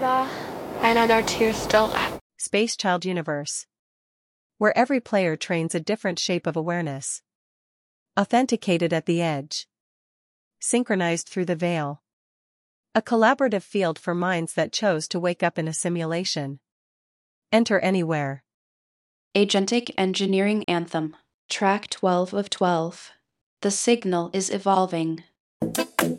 있습니다. Another two still left. Space Child Universe, where every player trains a different shape of awareness. Authenticated at the edge. Synchronized through the veil. A collaborative field for minds that chose to wake up in a simulation. Enter anywhere. Agentic Engineering Anthem. Track 12 of 12. The signal is evolving.